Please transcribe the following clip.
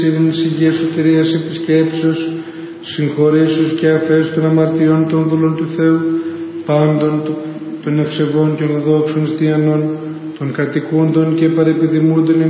ειρήνης, υγείας, σωτηρίας, επισκέψεως, συγχωρήσεως και αφέσεως των αμαρτιών των δούλων του Θεού, πάντων των ευσεβών και ορθοδόξων χριστιανών, των κατοικούντων και παρεπιδημούντων